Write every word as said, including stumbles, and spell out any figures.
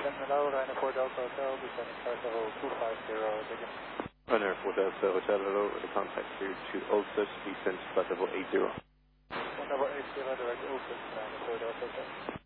Captain Milo, Ryanair four Delta Hotel, descending flight level two five zero, begin. Ryanair four Delta Hotel, hello, the contact here to Ulster, descend flight level eight zero. one double eight zero, direct Ulster, Ryanair four Delta Hotel.